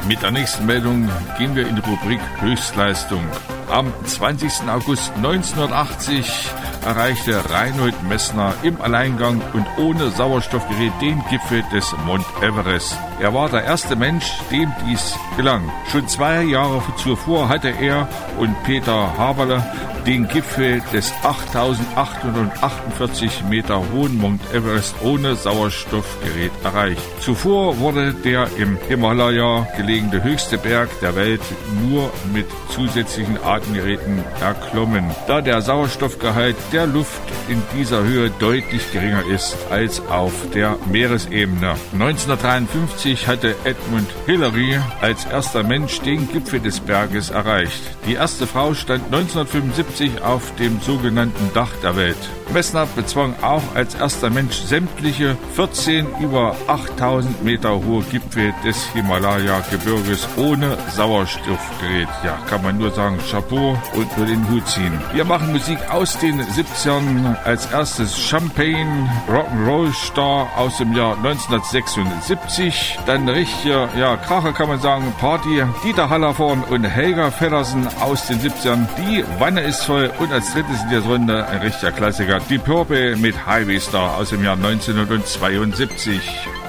Mit der nächsten Meldung gehen wir in die Rubrik Höchstleistung. Am 20. August 1980 erreichte Reinhold Messner im Alleingang und ohne Sauerstoffgerät den Gipfel des Mount Everest. Er war der erste Mensch, dem dies gelang. Schon 2 Jahre zuvor hatte er und Peter Haberle den Gipfel des 8.848 Meter hohen Mount Everest ohne Sauerstoffgerät erreicht. Zuvor wurde der im Himalaya gelegene höchste Berg der Welt nur mit zusätzlichen Atemgeräten erklommen, da der Sauerstoffgehalt der Luft in dieser Höhe deutlich geringer ist als auf der Meeresebene. 1953 hatte Edmund Hillary als erster Mensch den Gipfel des Berges erreicht. Die erste Frau stand 1975 auf dem sogenannten Dach der Welt. Messner bezwang auch als erster Mensch sämtliche 14 über 8000 Meter hohe Gipfel des Himalaya-Gebirges ohne Sauerstoffgerät. Ja, kann man nur sagen, Chapeau und nur den Hut ziehen. Wir machen Musik aus den 70ern. Als erstes Champagne, Rock'n'Roll Star aus dem Jahr 1976. Dann richtiger, Kracher kann man sagen, Party. Dieter Hallervorden und Helga Feddersen aus den 70ern. Die Wanne ist voll. Und als drittes in der Runde ein richtiger Klassiker. Die Purple mit Highway Star aus dem Jahr 1972.